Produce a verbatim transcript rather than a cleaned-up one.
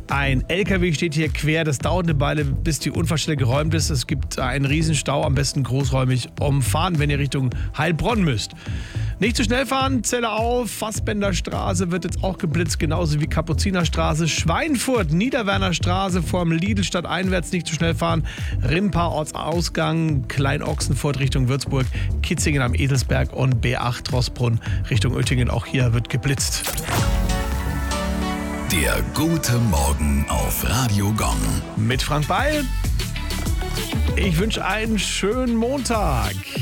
Ein L K W steht hier quer, das dauert eine Weile, bis die Unfallstelle geräumt ist. Es gibt einen Riesenstau, am besten großräumig umfahren, wenn ihr Richtung Heilbronn müsst. Nicht zu schnell fahren, Zelle auf, Fassbänderstraße wird jetzt auch geblitzt, genauso wie Kapuzinerstraße, Schweinfurt, Niederwernerstraße vorm Lidl einwärts nicht zu schnell fahren, Rimpa Ortsausgang, Kleinochsenfurt Richtung Würzburg, Kitzingen am Edelsberg und B acht Rossbrunn Richtung Oettingen, auch hier wird geblitzt. Der gute Morgen auf Radio Gong. Mit Frank Beil. Ich wünsche einen schönen Montag.